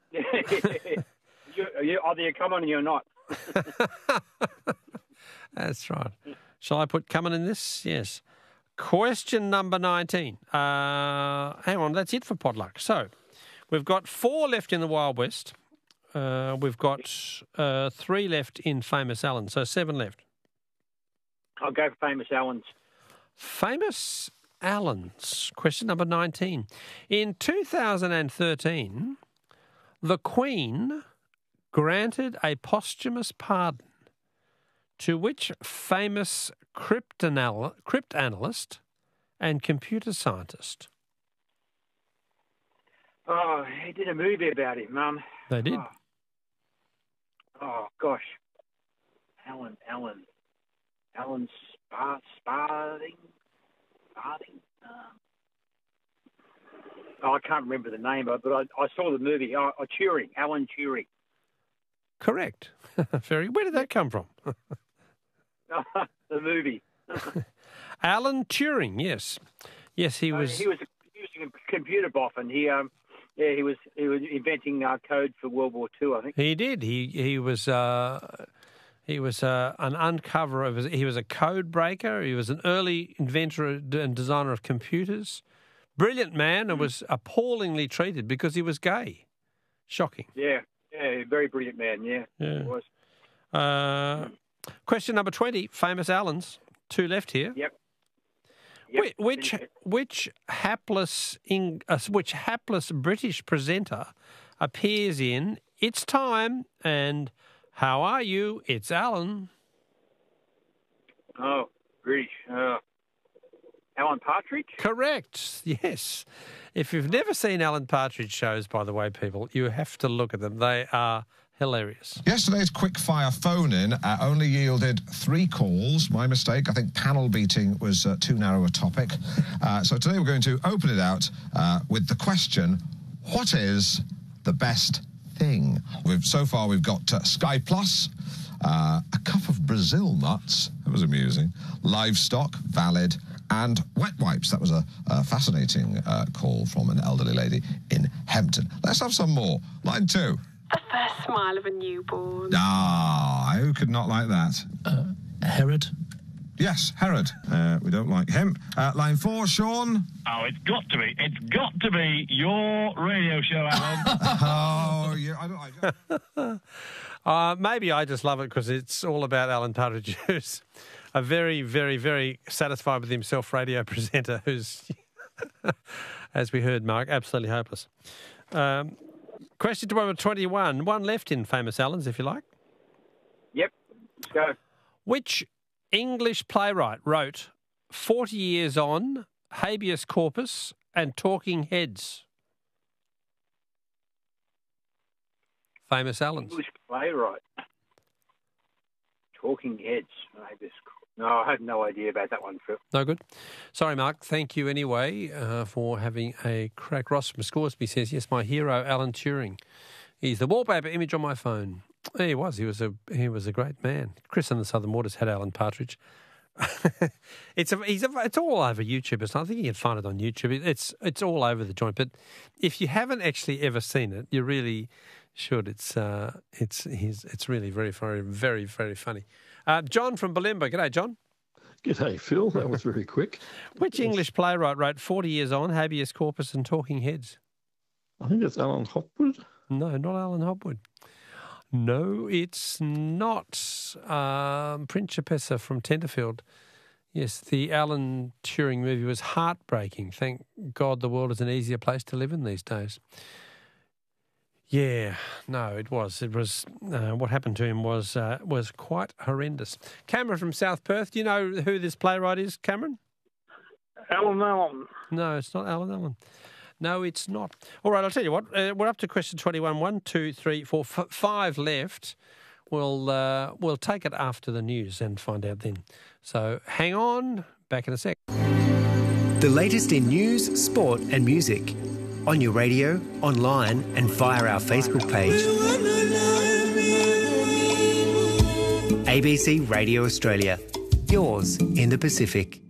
Either you're coming or you're not. That's right. Shall I put coming in this? Yes. Question number 19. Hang on, that's it for potluck. So we've got 4 left in the Wild West. We've got 3 left in Famous Alan, so 7 left. I'll go for Famous Allens. Famous Allens. Question number 19. In 2013, the Queen granted a posthumous pardon to which famous cryptanalyst and computer scientist? Oh, he did a movie about him, Mum. They did. Oh gosh. Alan Sparding? I can't remember the name, but I saw the movie. Turing, Alan Turing. Correct. Where did that come from? The movie. Alan Turing, yes. Yes, he was... He was a computer buff, and he was inventing code for World War II, I think. He did. He was an uncoverer. He was a code breaker. He was an early inventor and designer of computers. Brilliant man, and was appallingly treated because he was gay. Shocking. Yeah, very brilliant man, yeah. He was. Question number 20, Famous Allens. 2 left here. Yep. Which hapless British presenter appears in It's Time and How Are You? It's Alan. Oh, British. Alan Partridge? Correct, yes. If you've never seen Alan Partridge shows, by the way, people, you have to look at them. They are hilarious. Yesterday's quick-fire phone-in only yielded 3 calls. My mistake. I think panel beating was too narrow a topic. So today we're going to open it out with the question, what is the best thing? So far we've got Sky Plus, a cup of Brazil nuts, that was amusing, livestock, valid, and wet wipes. That was a fascinating call from an elderly lady in Hempton. Let's have some more. Line 2. The first smile of a newborn. Who could not like that? Herod? Yes, Herod. We don't like him. Line 4, Sean. Oh, it's got to be your radio show, Alan. Oh, yeah, I don't. Maybe I just love it because it's all about Alan Partridge, who's a very, very, very satisfied with himself radio presenter who's, as we heard, Mark, absolutely hopeless. Question number 21. 1 left in Famous Allens, if you like. Yep, let's go. Which English playwright wrote 40 Years On, Habeas Corpus and Talking Heads? Famous Allens. English playwright. Talking Heads. No, I have no idea about that one, Phil. No good. Sorry, Mark. Thank you anyway for having a crack. Ross from Scoresby says, yes, my hero, Alan Turing. He's the wallpaper image on my phone. He was. He was a great man. Chris and the Southern Waters had Alan Partridge. It's all over YouTube. I think you can find it on YouTube. It's all over the joint. But if you haven't actually ever seen it, you really should. It's really very, very, very, very funny. John from Balimba. G'day, John. G'day, Phil. That was very quick. Which English playwright wrote 40 Years On, Habeas Corpus and Talking Heads? I think it's Alan Hopwood. No, not Alan Hopwood. No, it's not. Principessa from Tenterfield. Yes, the Alan Turing movie was heartbreaking. Thank God the world is an easier place to live in these days. Yeah, no, it was. It was what happened to him was quite horrendous. Cameron from South Perth. Do you know who this playwright is, Cameron? Alan Allen. No, it's not Alan Allen. No, it's not. All right, I'll tell you what. We're up to question 21. 1, 2, 3, 4, 5 left. We'll take it after the news and find out then. So hang on. Back in a sec. The latest in news, sport and music. On your radio, online and via our Facebook page. ABC Radio Australia. Yours in the Pacific.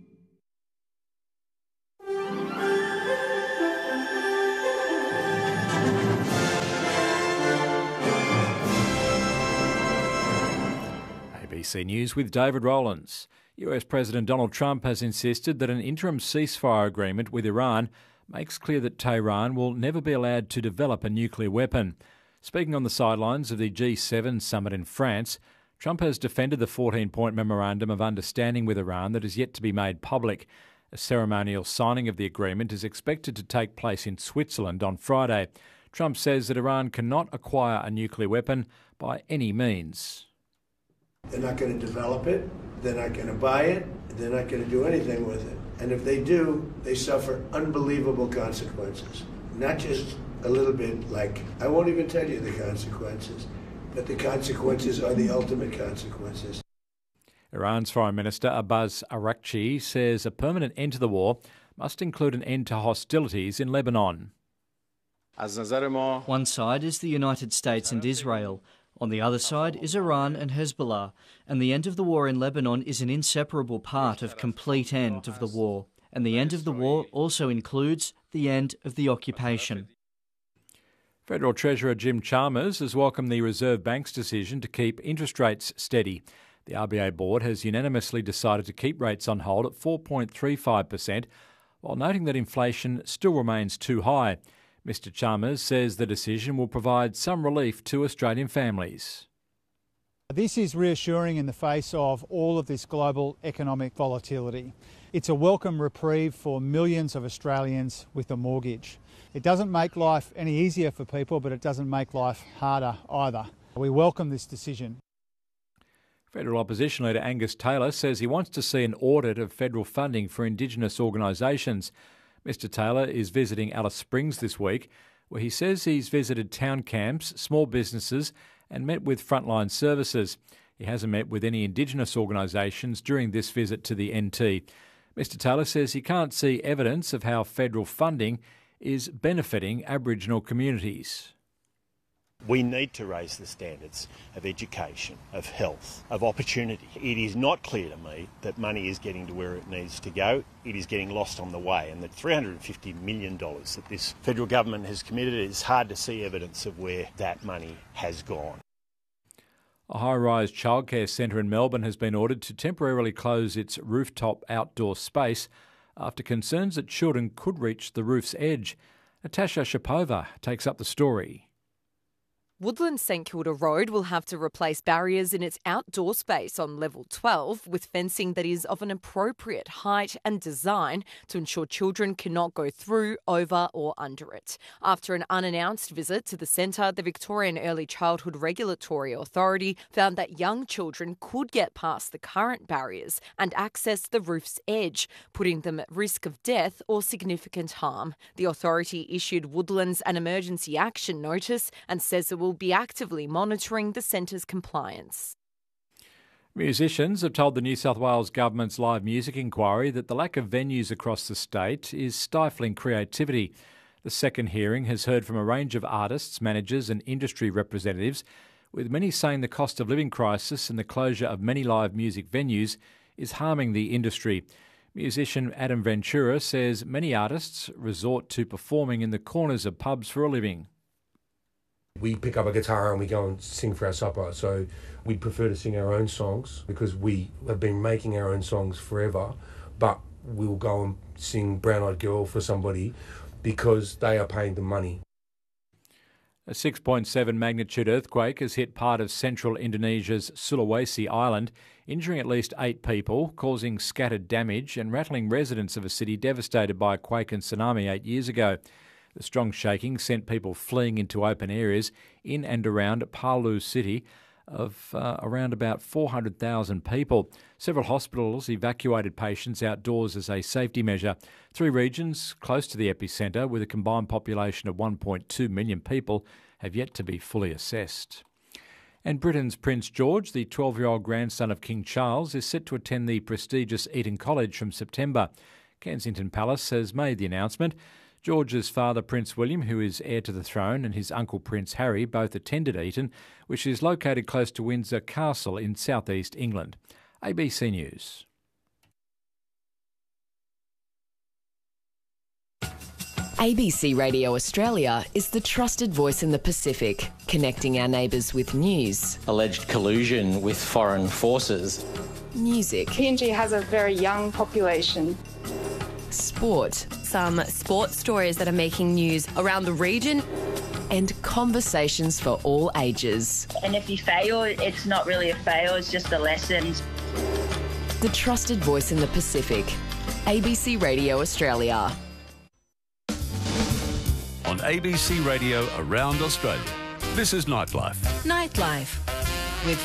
ABC News with David Rowlands. US President Donald Trump has insisted that an interim ceasefire agreement with Iran makes clear that Tehran will never be allowed to develop a nuclear weapon. Speaking on the sidelines of the G7 summit in France, Trump has defended the 14-point memorandum of understanding with Iran that is yet to be made public. A ceremonial signing of the agreement is expected to take place in Switzerland on Friday. Trump says that Iran cannot acquire a nuclear weapon by any means. They're not going to develop it, they're not going to buy it, they're not going to do anything with it. And if they do, they suffer unbelievable consequences. Not just a little bit like, I won't even tell you the consequences, but the consequences are the ultimate consequences. Iran's Foreign Minister Abbas Araghchi says a permanent end to the war must include an end to hostilities in Lebanon. One side is the United States and Israel. On the other side is Iran and Hezbollah. And the end of the war in Lebanon is an inseparable part of complete end of the war. And the end of the war also includes the end of the occupation. Federal Treasurer Jim Chalmers has welcomed the Reserve Bank's decision to keep interest rates steady. The RBA board has unanimously decided to keep rates on hold at 4.35%, while noting that inflation still remains too high. Mr Chalmers says the decision will provide some relief to Australian families. This is reassuring in the face of all of this global economic volatility. It's a welcome reprieve for millions of Australians with a mortgage. It doesn't make life any easier for people, but it doesn't make life harder either. We welcome this decision. Federal Opposition Leader Angus Taylor says he wants to see an audit of federal funding for Indigenous organisations. Mr Taylor is visiting Alice Springs this week, where he says he's visited town camps, small businesses and met with frontline services. He hasn't met with any Indigenous organisations during this visit to the NT. Mr Taylor says he can't see evidence of how federal funding is benefiting Aboriginal communities. We need to raise the standards of education, of health, of opportunity. It is not clear to me that money is getting to where it needs to go. It is getting lost on the way, and the $350 million that this federal government has committed, it's hard to see evidence of where that money has gone. A high-rise childcare centre in Melbourne has been ordered to temporarily close its rooftop outdoor space after concerns that children could reach the roof's edge. Natasha Shapova takes up the story. Woodlands St Kilda Road will have to replace barriers in its outdoor space on level 12 with fencing that is of an appropriate height and design to ensure children cannot go through, over or under it. After an unannounced visit to the centre, the Victorian Early Childhood Regulatory Authority found that young children could get past the current barriers and access the roof's edge, putting them at risk of death or significant harm. The authority issued Woodlands an emergency action notice and says it will be actively monitoring the centre's compliance. Musicians have told the New South Wales Government's live music inquiry that the lack of venues across the state is stifling creativity. The second hearing has heard from a range of artists, managers and industry representatives, with many saying the cost of living crisis and the closure of many live music venues is harming the industry. Musician Adam Ventura says many artists resort to performing in the corners of pubs for a living. We pick up a guitar and we go and sing for our supper, so we'd prefer to sing our own songs because we have been making our own songs forever, but we'll go and sing Brown Eyed Girl for somebody because they are paying the money. A 6.7 magnitude earthquake has hit part of central Indonesia's Sulawesi island, injuring at least 8 people, causing scattered damage and rattling residents of a city devastated by a quake and tsunami 8 years ago. The strong shaking sent people fleeing into open areas in and around Palu city of around about 400,000 people. Several hospitals evacuated patients outdoors as a safety measure. 3 regions close to the epicentre, with a combined population of 1.2 million people, have yet to be fully assessed. And Britain's Prince George, the 12-year-old grandson of King Charles, is set to attend the prestigious Eton College from September. Kensington Palace has made the announcement. George's father, Prince William, who is heir to the throne, and his uncle, Prince Harry, both attended Eton, which is located close to Windsor Castle in southeast England. ABC News. ABC Radio Australia is the trusted voice in the Pacific, connecting our neighbours with news. Alleged collusion with foreign forces. Music. PNG has a very young population. Sport. Some sports stories that are making news around the region. And conversations for all ages. And if you fail, it's not really a fail, it's just a lesson. The trusted voice in the Pacific. ABC Radio Australia. On ABC Radio around Australia, this is Nightlife. Nightlife